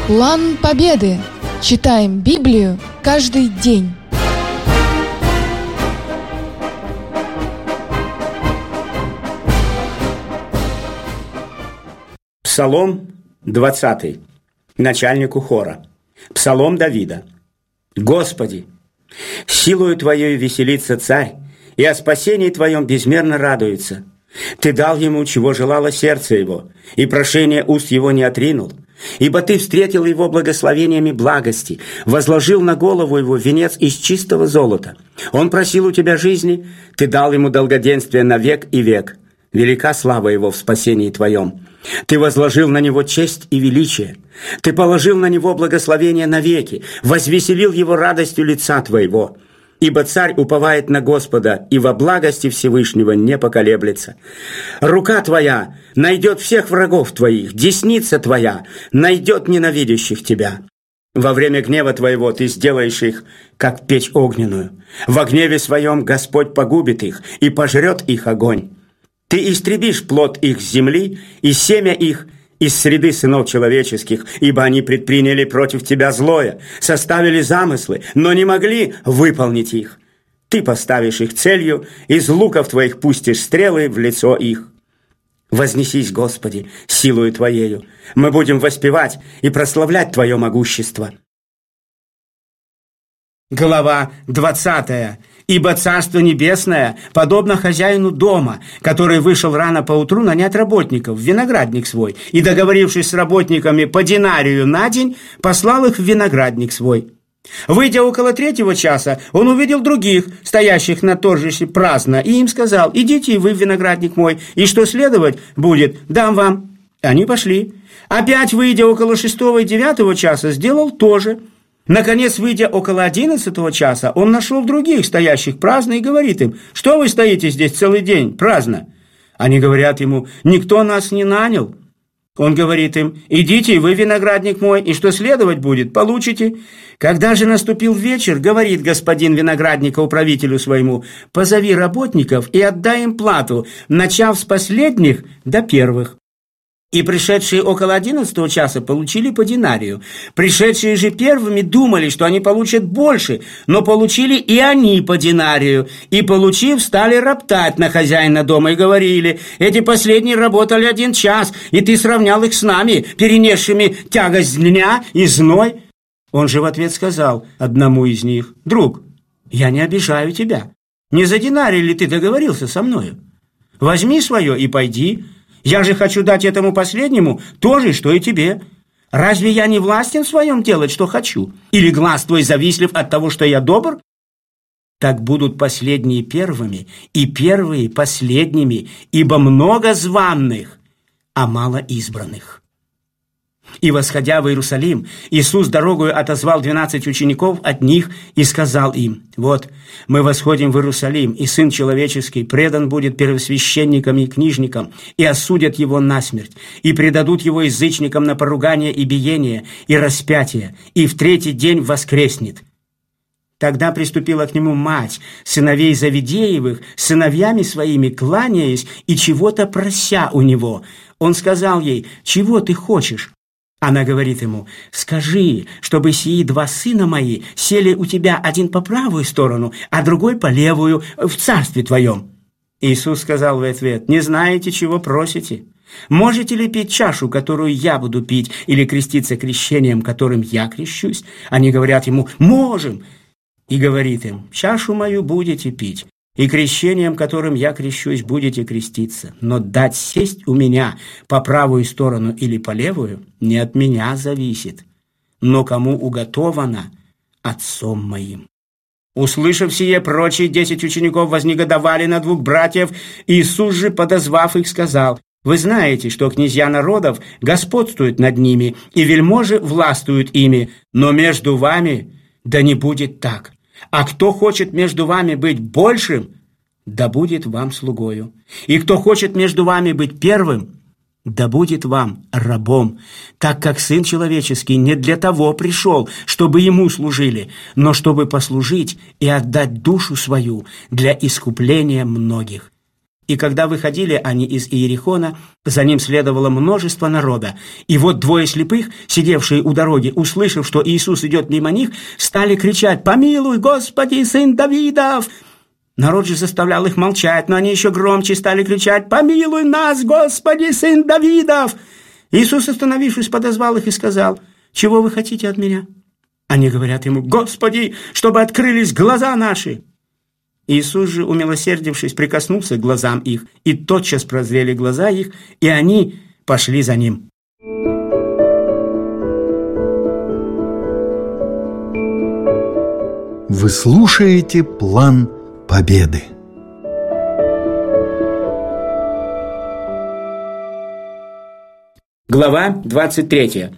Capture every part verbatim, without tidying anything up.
План Победы. Читаем Библию каждый день. Псалом двадцатый. Начальнику хора. Псалом Давида. «Господи, силою Твоей веселится царь, и о спасении Твоем безмерно радуется. Ты дал ему, чего желало сердце его, и прошение уст его не отринул. Ибо Ты встретил его благословениями благости, возложил на голову его венец из чистого золота. Он просил у Тебя жизни, Ты дал ему долгоденствие на век и век. Велика слава его в спасении Твоем. Ты возложил на него честь и величие. Ты положил на него благословение навеки, возвеселил его радостью лица Твоего. Ибо царь уповает на Господа, и во благости Всевышнего не поколеблется. Рука Твоя найдет всех врагов Твоих, десница Твоя найдет ненавидящих Тебя. Во время гнева Твоего Ты сделаешь их, как печь огненную. Во гневе Своем Господь погубит их, и пожрет их огонь. Ты истребишь плод их с земли, и семя их из среды сынов человеческих, ибо они предприняли против Тебя злое, составили замыслы, но не могли выполнить их. Ты поставишь их целью, из луков Твоих пустишь стрелы в лицо их. Вознесись, Господи, силою Твоею. Мы будем воспевать и прославлять Твое могущество». Глава двадцатая. «Ибо Царство Небесное подобно хозяину дома, который вышел рано поутру нанять работников в виноградник свой, и, договорившись с работниками по динарию на день, послал их в виноградник свой. Выйдя около третьего часа, он увидел других, стоящих на торжище праздно, и им сказал: идите вы в виноградник мой, и что следовать будет, дам вам. Они пошли. Опять, выйдя около шестого и девятого часа, сделал то же. Наконец, выйдя около одиннадцатого часа, он нашел других, стоящих праздно, и говорит им: что вы стоите здесь целый день праздно? Они говорят ему: никто нас не нанял. Он говорит им: идите вы в виноградник мой, и что следовать будет, получите. Когда же наступил вечер, говорит господин виноградника управителю своему: позови работников и отдай им плату, начав с последних до первых. И пришедшие около одиннадцатого часа получили по динарию. Пришедшие же первыми думали, что они получат больше, но получили и они по динарию. И, получив, стали роптать на хозяина дома и говорили: эти последние работали один час, и ты сравнял их с нами, перенесшими тягость дня и зной. Он же в ответ сказал одному из них: друг, я не обижаю тебя. Не за динарий ли ты договорился со мною? Возьми свое и пойди. Я же хочу дать этому последнему то же, что и тебе. Разве я не властен в своем делать, что хочу? Или глаз твой завистлив от того, что я добр? Так будут последние первыми, и первые последними, ибо много званых, а мало избранных». И, восходя в Иерусалим, Иисус дорогою отозвал двенадцать учеников от них и сказал им: «Вот, мы восходим в Иерусалим, и Сын Человеческий предан будет первосвященникам и книжникам, и осудят Его насмерть, и предадут Его язычникам на поругание и биение, и распятие, и в третий день воскреснет». Тогда приступила к Нему мать сыновей Завидеевых, сыновьями своими кланяясь и чего-то прося у Него. Он сказал ей: «Чего ты хочешь?» Она говорит ему: «Скажи, чтобы сии два сына мои сели у тебя, один по правую сторону, а другой по левую, в царстве твоем». Иисус сказал в ответ: «Не знаете, чего просите? Можете ли пить чашу, которую я буду пить, или креститься крещением, которым я крещусь?» Они говорят ему: «Можем». И говорит им: «Чашу мою будете пить, и крещением, которым я крещусь, будете креститься, но дать сесть у меня по правую сторону или по левую не от меня зависит, но кому уготовано Отцом моим». Услышав сие, прочие десять учеников вознегодовали на двух братьев. Иисус же, подозвав их, сказал: «Вы знаете, что князья народов господствуют над ними, и вельможи властвуют ими, но между вами да не будет так. А кто хочет между вами быть большим, да будет вам слугою. И кто хочет между вами быть первым, да будет вам рабом, так как Сын Человеческий не для того пришел, чтобы Ему служили, но чтобы послужить и отдать душу свою для искупления многих». И когда выходили они из Иерихона, за ним следовало множество народа. И вот двое слепых, сидевшие у дороги, услышав, что Иисус идет мимо них, стали кричать: «Помилуй, Господи, сын Давидов!» Народ же заставлял их молчать, но они еще громче стали кричать: «Помилуй нас, Господи, сын Давидов!» Иисус, остановившись, подозвал их и сказал: «Чего вы хотите от меня?» Они говорят ему: «Господи, чтобы открылись глаза наши!» Иисус же, умилосердившись, прикоснулся к глазам их, и тотчас прозрели глаза их, и они пошли за ним. Вы слушаете «План Победы». Глава двадцать третья.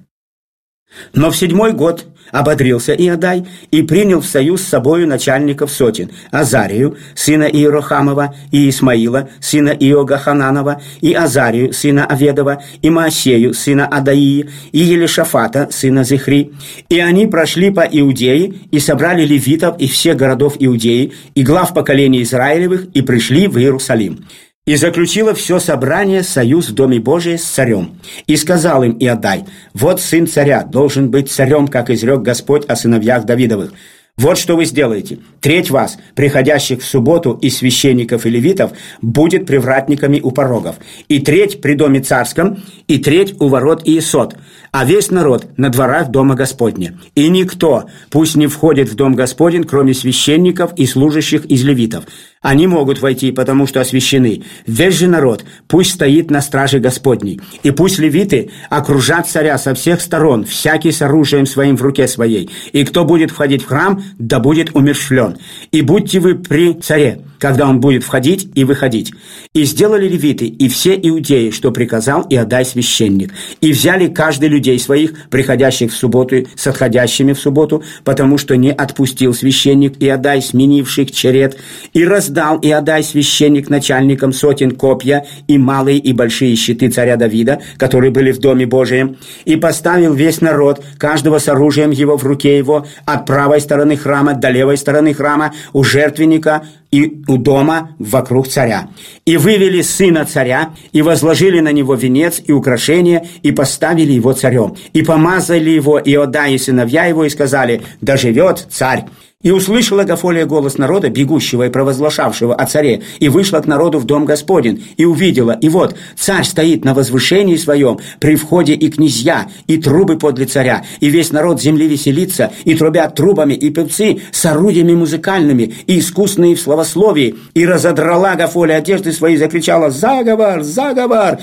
Но в седьмой год ободрился Иодай и принял в союз с собою начальников сотен: Азарию, сына Иерохамова, и Исмаила, сына Иогахананова, и Азарию, сына Аведова, и Моосею, сына Адаии, и Елишафата, сына Зихри. И они прошли по Иудее и собрали левитов из всех городов Иудеи и глав поколений Израилевых и пришли в Иерусалим. И заключило все собрание союз в Доме Божием с царем. И сказал им Иодай: «Вот сын царя должен быть царем, как изрек Господь о сыновьях Давидовых. Вот что вы сделаете. Треть вас, приходящих в субботу, из священников и левитов, будет привратниками у порогов, и треть при доме царском, и треть у ворот Иесот, а весь народ на дворах дома Господня. И никто пусть не входит в дом Господень, кроме священников и служащих из левитов. Они могут войти, потому что освящены. Весь же народ пусть стоит на страже Господней. И пусть левиты окружат царя со всех сторон, всякий с оружием своим в руке своей. И кто будет входить в храм, да будет умерщвлен. И будьте вы при царе, когда он будет входить и выходить». И сделали левиты и все иудеи, что приказал Иодай священник. И взяли каждый людей своих, приходящих в субботу с отходящими в субботу, потому что не отпустил священник Иодай сменивших черед, и раздал Иодай священник начальникам сотен копья и малые и большие щиты царя Давида, которые были в Доме Божием, и поставил весь народ, каждого с оружием его в руке его, от правой стороны храма до левой стороны храма, у жертвенника и у дома вокруг царя. И вывели сына царя, и возложили на него венец и украшения, и поставили его царем. И помазали его Иодай и сыновья его, и сказали: «Да живет царь!» И услышала Агафолия голос народа, бегущего и провозглашавшего о царе, и вышла к народу в дом Господень, и увидела, и вот царь стоит на возвышении своем, при входе и князья, и трубы подле царя, и весь народ земли веселится, и трубят трубами, и певцы с орудиями музыкальными, и искусные в словословии. И разодрала Агафолия одежды свои, и закричала: «Заговор! Заговор!»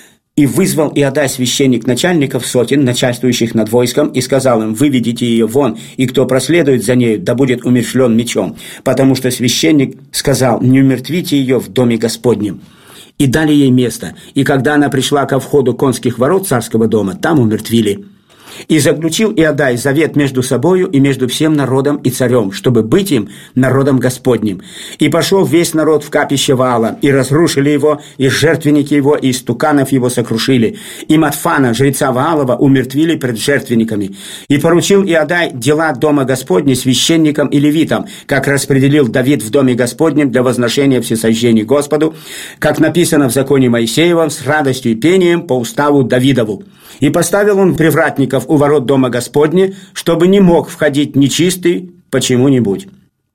И вызвал Иодай священник начальников сотен, начальствующих над войском, и сказал им: «Выведите ее вон, и кто проследует за нею, да будет умерщвлен мечом». Потому что священник сказал: «Не умертвите ее в доме Господнем». И дали ей место, и когда она пришла ко входу конских ворот царского дома, там умертвили. И заключил Иодай завет между собою и между всем народом и царем, чтобы быть им народом Господним. И пошел весь народ в капище Ваала, и разрушили его, и жертвенники его, и истуканов его сокрушили. И Матфана, жреца Ваалова, умертвили пред жертвенниками. И поручил Иодай дела дома Господня священникам и левитам, как распределил Давид в доме Господнем для возношения всесожжений Господу, как написано в законе Моисеевом, с радостью и пением по уставу Давидову. И поставил он привратников у ворот дома Господня, чтобы не мог входить нечистый почему-нибудь.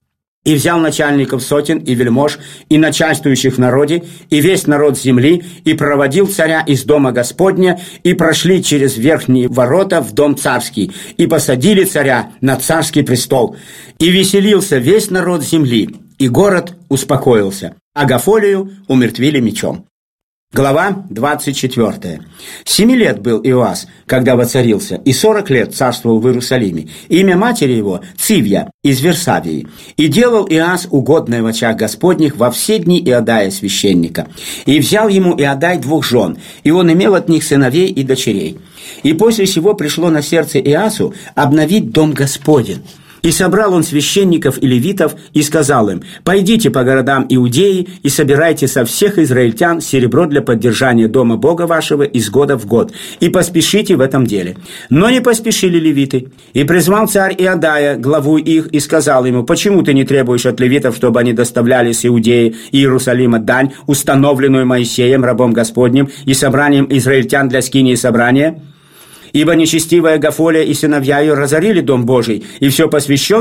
И взял начальников сотен и вельмож, и начальствующих в народе, и весь народ земли, и проводил царя из дома Господня, и прошли через верхние ворота в дом царский, и посадили царя на царский престол. И веселился весь народ земли, и город успокоился. Агафолию умертвили мечом. Глава двадцать четвёртая. Семи лет был Иоас, когда воцарился, и сорок лет царствовал в Иерусалиме. Имя матери его Цивья из Версавии. И делал Иоас угодное в очах Господних во все дни Иодая священника. И взял ему Иодай двух жен, и он имел от них сыновей и дочерей. И после сего пришло на сердце Иоасу обновить дом Господень. И собрал он священников и левитов и сказал им: «Пойдите по городам Иудеи и собирайте со всех израильтян серебро для поддержания дома Бога вашего из года в год, и поспешите в этом деле». Но не поспешили левиты. И призвал царь Иодая, главу их, и сказал ему: «Почему ты не требуешь от левитов, чтобы они доставляли с Иудеи и Иерусалима дань, установленную Моисеем, рабом Господним, и собранием израильтян для скинии собрания? Ибо нечестивая Гафоля и сыновья ее разорили дом Божий, и все посвященное